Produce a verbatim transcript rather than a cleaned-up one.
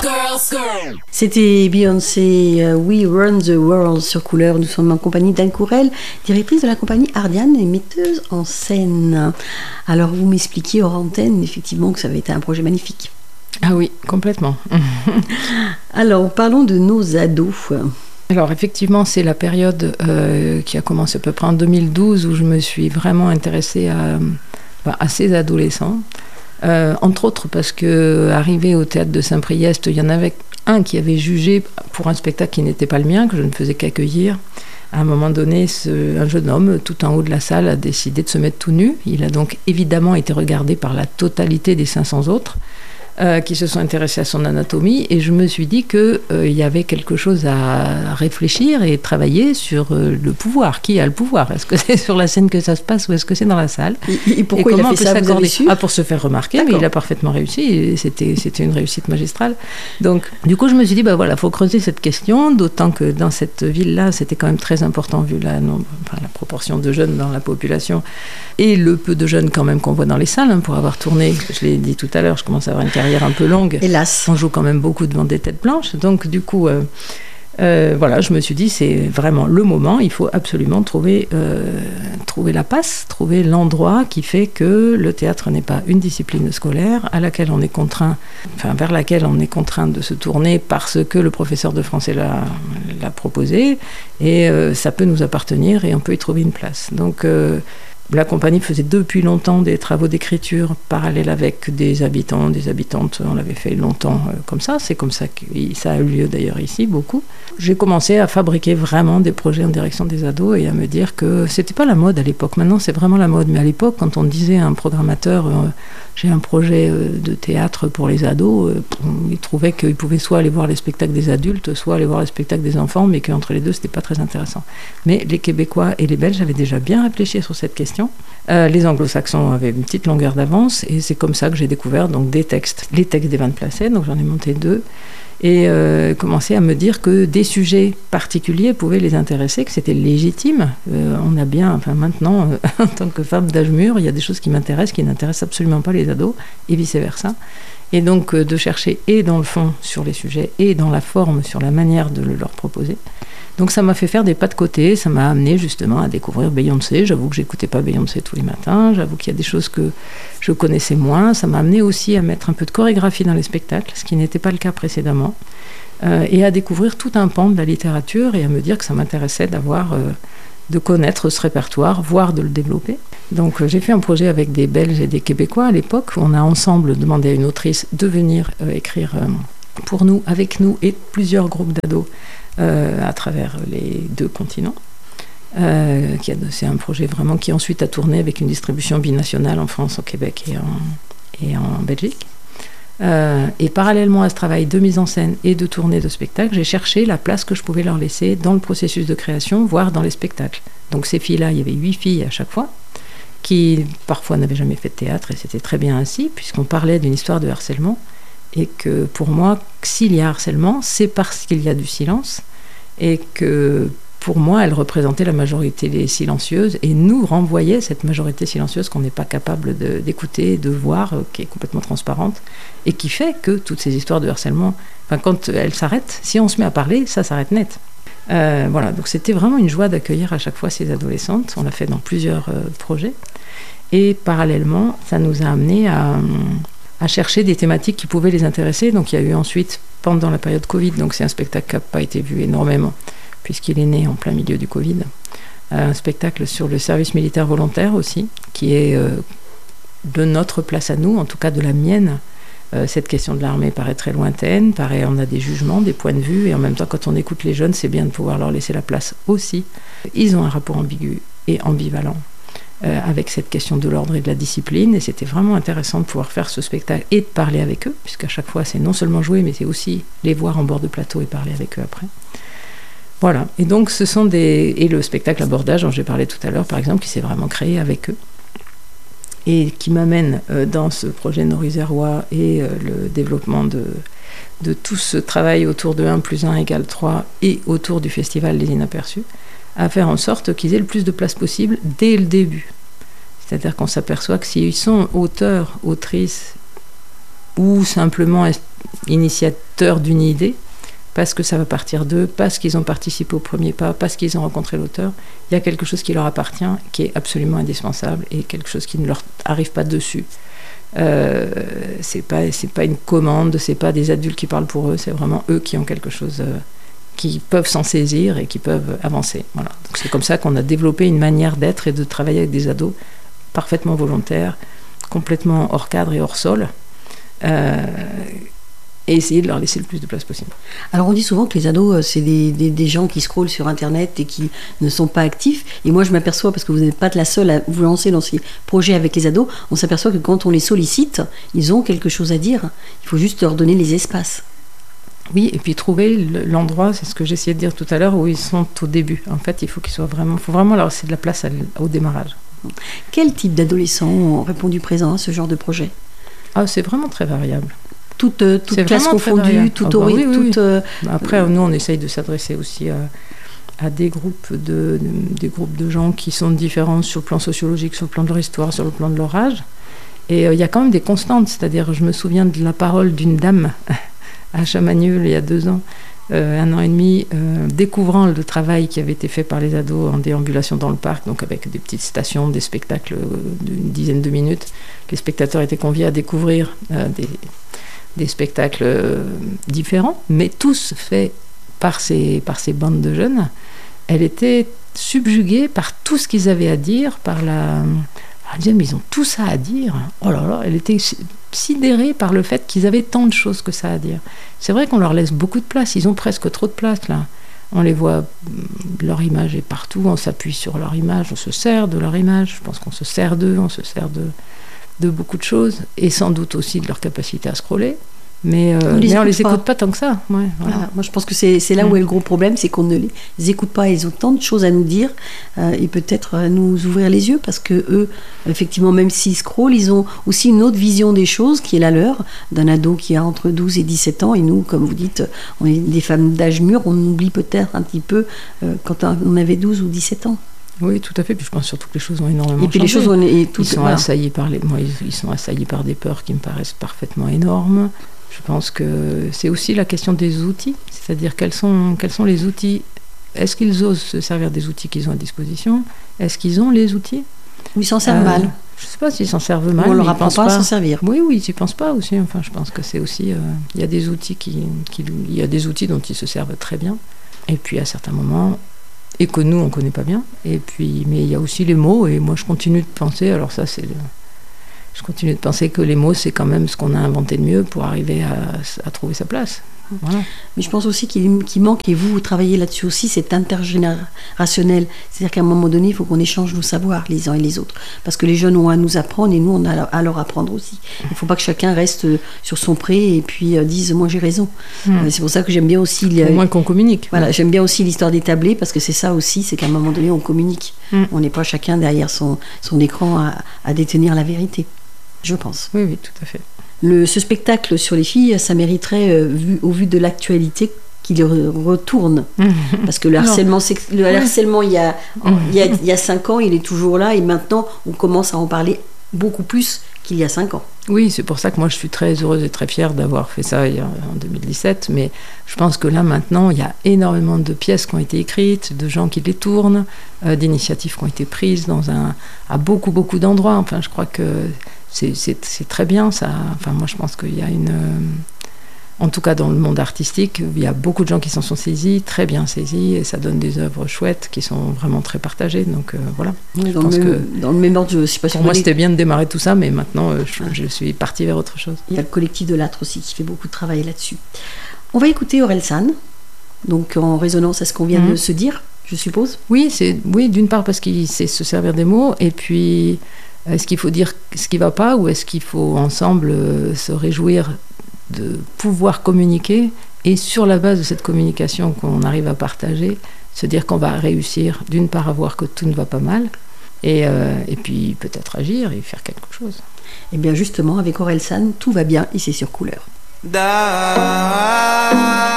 C'était Beyoncé, uh, We Run the World sur Couleur. Nous sommes en compagnie d'Anne Courel, directrice de la compagnie Ardiane et metteuse en scène. Alors vous m'expliquiez hors antenne effectivement que ça avait été un projet magnifique. Ah oui, complètement. Alors parlons de nos ados. Alors effectivement, c'est la période euh, qui a commencé à peu près en deux mille douze où je me suis vraiment intéressée à, bah, à ces adolescents. Euh, entre autres parce que arrivé au théâtre de Saint-Priest, il y en avait un qui avait jugé pour un spectacle qui n'était pas le mien, que je ne faisais qu'accueillir. À un moment donné, ce, un jeune homme, tout en haut de la salle, a décidé de se mettre tout nu. Il a donc évidemment été regardé par la totalité des cinq cents autres euh, qui se sont intéressés à son anatomie. Et je me suis dit qu'il euh, y avait quelque chose à réfléchir et travailler sur euh, le pouvoir. Qui a le pouvoir? Est-ce que c'est sur la scène que ça se passe ou est-ce que c'est dans la salle? Et, et pourquoi et il a fait ça, vous avez su? Ah, pour se faire remarquer, D'accord. Mais il a parfaitement réussi. Et c'était, c'était une réussite magistrale. Donc, du coup, je me suis dit, bah voilà, il faut creuser cette question, d'autant que dans cette ville-là, c'était quand même très important vu la, nombre, enfin, la proportion de jeunes dans la population et le peu de jeunes quand même qu'on voit dans les salles. Hein, pour avoir tourné, je l'ai dit tout à l'heure, je commence à avoir une carrière un peu longue. Hélas. On joue quand même beaucoup devant des têtes blanches. Donc, du coup... Euh, Euh, voilà, je me suis dit, c'est vraiment le moment, il faut absolument trouver, euh, trouver la passe, trouver l'endroit qui fait que le théâtre n'est pas une discipline scolaire à laquelle on est contraint, enfin vers laquelle on est contraint de se tourner parce que le professeur de français l'a, l'a proposé, et euh, ça peut nous appartenir et on peut y trouver une place. Donc euh, la compagnie faisait depuis longtemps des travaux d'écriture parallèles avec des habitants, des habitantes. On l'avait fait longtemps euh, comme ça. C'est comme ça que ça a eu lieu d'ailleurs ici, beaucoup. J'ai commencé à fabriquer vraiment des projets en direction des ados et à me dire que c'était pas la mode à l'époque. Maintenant, c'est vraiment la mode. Mais à l'époque, quand on disait à un programmateur euh, j'ai un projet euh, de théâtre pour les ados, euh, il trouvait qu'il pouvait soit aller voir les spectacles des adultes, soit aller voir les spectacles des enfants, mais qu'entre les deux, c'était pas très intéressant. Mais les Québécois et les Belges avaient déjà bien réfléchi sur cette question. Euh, les anglo-saxons avaient une petite longueur d'avance et c'est comme ça que j'ai découvert donc, des textes, les textes d'Evan Placet, donc j'en ai monté deux, et euh, commencé à me dire que des sujets particuliers pouvaient les intéresser, que c'était légitime. Euh, on a bien, enfin maintenant, euh, en tant que femme d'âge mûr, il y a des choses qui m'intéressent, qui n'intéressent absolument pas les ados, et vice-versa. Et donc euh, de chercher et dans le fond sur les sujets, et dans la forme sur la manière de le leur proposer. Donc ça m'a fait faire des pas de côté, ça m'a amené justement à découvrir Beyoncé. J'avoue que j'écoutais pas Beyoncé tous les matins, j'avoue qu'il y a des choses que je connaissais moins. Ça m'a amené aussi à mettre un peu de chorégraphie dans les spectacles, ce qui n'était pas le cas précédemment, euh, et à découvrir tout un pan de la littérature et à me dire que ça m'intéressait d'avoir, euh, de connaître ce répertoire, voire de le développer. Donc euh, j'ai fait un projet avec des Belges et des Québécois à l'époque, où on a ensemble demandé à une autrice de venir euh, écrire euh, pour nous, avec nous et plusieurs groupes d'ados, Euh, à travers les deux continents. Euh, qui a, c'est un projet vraiment qui ensuite a tourné avec une distribution binationale en France, au Québec et en, et en Belgique. Euh, et parallèlement à ce travail de mise en scène et de tournée de spectacle, j'ai cherché la place que je pouvais leur laisser dans le processus de création, voire dans les spectacles. Donc ces filles-là, il y avait huit filles à chaque fois, qui parfois n'avaient jamais fait de théâtre, et c'était très bien ainsi, puisqu'on parlait d'une histoire de harcèlement. Et que pour moi, s'il y a harcèlement, c'est parce qu'il y a du silence, et que pour moi, elle représentait la majorité des silencieuses, et nous renvoyait cette majorité silencieuse qu'on n'est pas capable de, d'écouter, de voir, euh, qui est complètement transparente, et qui fait que toutes ces histoires de harcèlement, enfin, quand elles s'arrêtent, si on se met à parler, ça s'arrête net. Euh, voilà, donc c'était vraiment une joie d'accueillir à chaque fois ces adolescentes. On l'a fait dans plusieurs euh, projets, et parallèlement, ça nous a amené à... à chercher des thématiques qui pouvaient les intéresser. Donc il y a eu ensuite, pendant la période Covid, donc c'est un spectacle qui n'a pas été vu énormément, puisqu'il est né en plein milieu du Covid, un spectacle sur le service militaire volontaire aussi, qui est euh, de notre place à nous, en tout cas de la mienne. Euh, cette question de l'armée paraît très lointaine, paraît, on a des jugements, des points de vue, et en même temps, quand on écoute les jeunes, c'est bien de pouvoir leur laisser la place aussi. Ils ont un rapport ambigu et ambivalent Euh, avec cette question de l'ordre et de la discipline, et c'était vraiment intéressant de pouvoir faire ce spectacle et de parler avec eux, puisqu'à chaque fois c'est non seulement jouer, mais c'est aussi les voir en bord de plateau et parler avec eux après. Voilà, et donc ce sont des... Et le spectacle abordage dont j'ai parlé tout à l'heure, par exemple, qui s'est vraiment créé avec eux, et qui m'amène euh, dans ce projet Norisérois et euh, le développement de, de tout ce travail autour de un plus un égale trois et autour du festival Les Inaperçus, à faire en sorte qu'ils aient le plus de place possible dès le début. C'est-à-dire qu'on s'aperçoit que s'ils sont auteurs, autrices, ou simplement initiateurs d'une idée, parce que ça va partir d'eux, parce qu'ils ont participé au premier pas, parce qu'ils ont rencontré l'auteur, il y a quelque chose qui leur appartient, qui est absolument indispensable, et quelque chose qui ne leur arrive pas dessus. Euh, c'est pas, c'est pas une commande, c'est pas des adultes qui parlent pour eux, c'est vraiment eux qui ont quelque chose, euh, qui peuvent s'en saisir et qui peuvent avancer. Voilà. Donc c'est comme ça qu'on a développé une manière d'être et de travailler avec des ados parfaitement volontaires, complètement hors cadre et hors sol, euh, et essayer de leur laisser le plus de place possible. Alors on dit souvent que les ados, c'est des, des, des gens qui scrollent sur Internet et qui ne sont pas actifs. Et moi je m'aperçois, parce que vous n'êtes pas la seule à vous lancer dans ces projets avec les ados, on s'aperçoit que quand on les sollicite, ils ont quelque chose à dire. Il faut juste leur donner les espaces. Oui, et puis trouver l'endroit, c'est ce que j'essayais de dire tout à l'heure, où ils sont au début. En fait, il faut qu'ils soient vraiment, faut vraiment leur laisser de la place à, au démarrage. Quel type d'adolescents ont répondu présent à ce genre de projet? Ah, c'est vraiment très variable. Toute, euh, toute classe confondue, tout ah bah ori- oui, oui, toute, oui. euh, Après, nous, on essaye de s'adresser aussi à, à des, groupes de, de, des groupes de gens qui sont différents sur le plan sociologique, sur le plan de leur histoire, sur le plan de leur âge. Et il euh, y a quand même des constantes. C'est-à-dire, je me souviens de la parole d'une dame à Chamagneux, il y a deux ans, euh, un an et demi, euh, découvrant le travail qui avait été fait par les ados en déambulation dans le parc, donc avec des petites stations, des spectacles d'une dizaine de minutes. Les spectateurs étaient conviés à découvrir euh, des... des spectacles euh, différents, mais tous faits par ces, par ces bandes de jeunes. Elle était subjuguée par tout ce qu'ils avaient à dire, par la... Elle disait, mais ils ont tout ça à dire. Oh là là, elle était sidérée par le fait qu'ils avaient tant de choses que ça à dire. C'est vrai qu'on leur laisse beaucoup de place, ils ont presque trop de place, là. On les voit, leur image est partout, on s'appuie sur leur image, on se sert de leur image, je pense qu'on se sert d'eux, on se sert de... de beaucoup de choses, et sans doute aussi de leur capacité à scroller, mais, euh, on les mais on les pas. écoute pas tant que ça. Ouais, voilà. Voilà. Moi je pense que c'est, c'est là mmh. où est le gros problème, c'est qu'on ne les écoute pas, ils ont tant de choses à nous dire, euh, et peut-être à nous ouvrir les yeux, parce que eux, effectivement, même s'ils scrollent, ils ont aussi une autre vision des choses, qui est la leur, d'un ado qui a entre douze et dix-sept ans, et nous, comme vous dites, on est des femmes d'âge mûr, on oublie peut-être un petit peu euh, quand on avait douze ou dix-sept ans. Oui, tout à fait. Puis je pense surtout que les choses ont énormément et puis changé. Les choses ont, et tout, ils sont voilà. assaillis par les, moi, ils, ils sont assaillis par des peurs qui me paraissent parfaitement énormes. Je pense que c'est aussi la question des outils, c'est-à-dire quels sont, quels sont les outils. Est-ce qu'ils osent se servir des outils qu'ils ont à disposition? Est-ce qu'ils ont les outils? Ou ils s'en servent euh, mal? Je ne sais pas s'ils s'en servent mal. On ne leur apprend pas à s'en servir. Oui, oui, ils n'y pensent pas aussi. Enfin, je pense que c'est aussi. Il euh, y a des outils qui, qui, il y a des outils dont ils se servent très bien. Et puis à certains moments. Et que nous, on ne connaît pas bien. Et puis, mais il y a aussi les mots, et moi, je continue de penser, alors ça, c'est... Le, je continue de penser que les mots, c'est quand même ce qu'on a inventé de mieux pour arriver à, à trouver sa place. Voilà. Mais je pense aussi qu'il, qu'il manque, et vous, vous travaillez là-dessus aussi, c'est intergénérationnel. C'est-à-dire qu'à un moment donné, il faut qu'on échange nos savoirs, les uns et les autres. Parce que les jeunes ont à nous apprendre, et nous, on a à leur apprendre aussi. Il ne faut pas que chacun reste sur son pré et puis euh, dise « moi, j'ai raison mmh. ». C'est pour ça que j'aime bien aussi... Le, Au moins qu'on communique. Voilà, j'aime bien aussi l'histoire des tablés, parce que c'est ça aussi, c'est qu'à un moment donné, on communique. Mmh. On n'est pas chacun derrière son, son écran à, à détenir la vérité, je pense. Oui, oui, tout à fait. Le, ce spectacle sur les filles, ça mériterait, euh, vu, au vu de l'actualité, qu'il re- retourne. Parce que le harcèlement, c'est, le harcèlement il, y a, il, y a, il y a cinq ans, il est toujours là, et maintenant, on commence à en parler beaucoup plus qu'il y a cinq ans. Oui, c'est pour ça que moi, je suis très heureuse et très fière d'avoir fait ça en deux mille dix-sept, mais je pense que là, maintenant, il y a énormément de pièces qui ont été écrites, de gens qui les tournent, euh, d'initiatives qui ont été prises dans un, à beaucoup, beaucoup d'endroits. Enfin, je crois que c'est, c'est, c'est très bien, ça. Enfin, moi, je pense qu'il y a une... Euh, en tout cas, dans le monde artistique, il y a beaucoup de gens qui s'en sont saisis, très bien saisis, et ça donne des œuvres chouettes qui sont vraiment très partagées. Donc euh, voilà. Oui, je dans, pense le même, que dans le même ordre, je sais pas si pour moi, c'était bien de démarrer tout ça, mais maintenant, euh, je, je suis partie vers autre chose. Il y a le collectif de l'âtre aussi qui fait beaucoup de travail là-dessus. On va écouter Orelsan, donc en résonance à ce qu'on vient mmh. de se dire, je suppose. Oui, c'est, oui, d'une part parce qu'il sait se servir des mots, et puis est-ce qu'il faut dire ce qui ne va pas, ou est-ce qu'il faut ensemble euh, se réjouir de pouvoir communiquer, et sur la base de cette communication qu'on arrive à partager, se dire qu'on va réussir d'une part à voir que tout ne va pas mal, et, euh, et puis peut-être agir et faire quelque chose. Et bien justement, avec Orelsan, tout va bien ici sur Couleur. Da